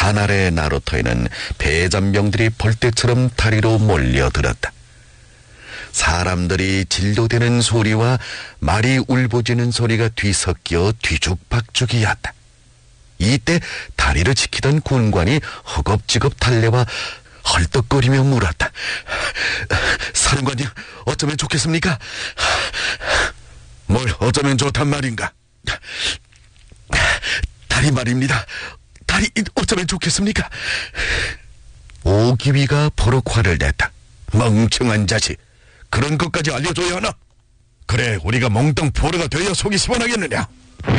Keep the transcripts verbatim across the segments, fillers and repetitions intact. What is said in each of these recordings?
산 아래 나루터에는 배잔병들이 벌떼처럼 다리로 몰려들었다. 사람들이 진도대는 소리와 말이 울부짖는 소리가 뒤섞여 뒤죽박죽이었다. 이때 다리를 지키던 군관이 허겁지겁 달려와 헐떡거리며 물었다. 사령관님, 어쩌면 좋겠습니까? 뭘 어쩌면 좋단 말인가? 다리 말입니다. 다리 어쩌면 좋겠습니까? 오기위가 버럭 화를 냈다. 멍청한 자식, 그런 것까지 알려줘야 하나? 그래, 우리가 멍땅 포로가 되어 속이 시원하겠느냐?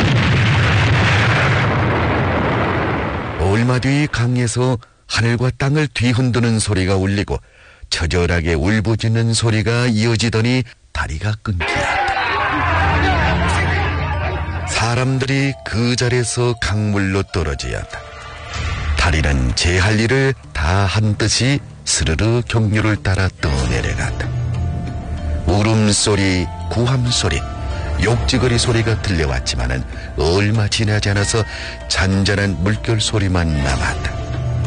얼마 뒤 강에서 하늘과 땅을 뒤흔드는 소리가 울리고 처절하게 울부짖는 소리가 이어지더니 다리가 끊기었다. 사람들이 그 자리에서 강물로 떨어지었다. 다리는 제 할 일을 다 한 듯이 스르르 경류를 따라 떠내려갔다. 울음소리, 구함소리, 욕지거리 소리가 들려왔지만은 얼마 지나지 않아서 잔잔한 물결 소리만 남았다.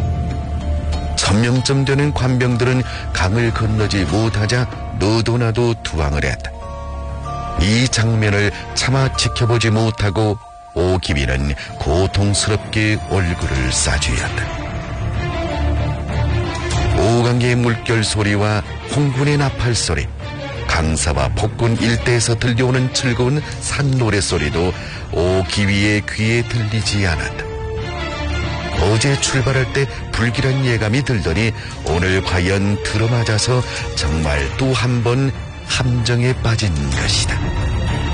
천명쯤 되는 관병들은 강을 건너지 못하자 너도나도 투항을 했다. 이 장면을 차마 지켜보지 못하고 오기비는 고통스럽게 얼굴을 싸쥐었다. 오강의 물결 소리와 홍군의 나팔 소리, 강사와 폭군 일대에서 들려오는 즐거운 산노래 소리도 오기위의 귀에 들리지 않았다. 어제 출발할 때 불길한 예감이 들더니 오늘 과연 들어맞아서 정말 또 한 번 함정에 빠진 것이다.